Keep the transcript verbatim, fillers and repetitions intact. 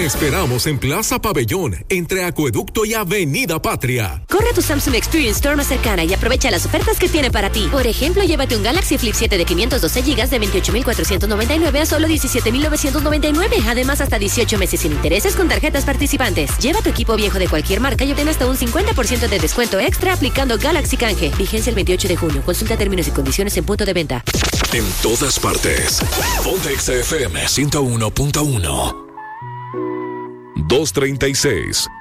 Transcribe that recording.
Te esperamos en Plaza Pabellón, entre Acueducto y Avenida Patria. Corre a tu Samsung Experience Store más cercana y aprovecha las ofertas que tiene para ti. Por ejemplo, llévate un Galaxy Flip siete de quinientos doce gigas de veintiocho mil cuatrocientos noventa y nueve a solo diecisiete mil novecientos noventa y nueve. Además, hasta dieciocho meses sin intereses con tarjetas participantes. Lleva tu equipo viejo de cualquier marca y obtén hasta un cincuenta por ciento de descuento extra aplicando Galaxy Canje. Vigencia el veintiocho de junio. Consulta términos y condiciones en punto de venta. En todas partes. Ponte X F M ciento uno punto uno. dos treinta y seis.